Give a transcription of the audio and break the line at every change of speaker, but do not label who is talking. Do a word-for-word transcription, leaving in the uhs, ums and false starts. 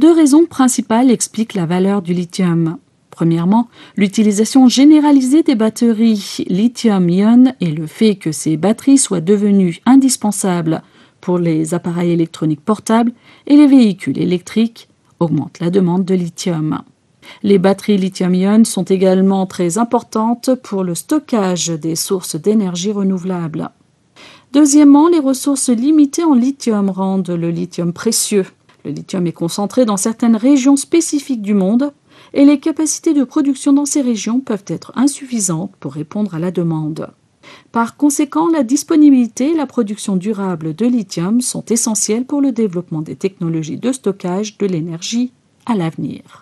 Deux raisons principales expliquent la valeur du lithium. Premièrement, l'utilisation généralisée des batteries lithium-ion et le fait que ces batteries soient devenues indispensables pour les appareils électroniques portables et les véhicules électriques augmentent la demande de lithium. Les batteries lithium-ion sont également très importantes pour le stockage des sources d'énergie renouvelables. Deuxièmement, les ressources limitées en lithium rendent le lithium précieux. Le lithium est concentré dans certaines régions spécifiques du monde et les capacités de production dans ces régions peuvent être insuffisantes pour répondre à la demande. Par conséquent, la disponibilité et la production durable de lithium sont essentielles pour le développement des technologies de stockage de l'énergie à l'avenir.